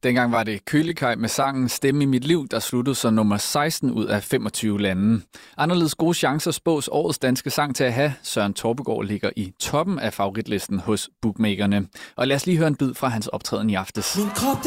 Dengang var det Kølekaj med sangen Stemme i mit liv, der sluttede som nummer 16 ud af 25 lande. Anderledes gode chancer spås årets danske sang til at have. Søren Torpegaard ligger i toppen af favoritlisten hos bookmakerne. Og lad os lige høre en bid fra hans optræden i aftes.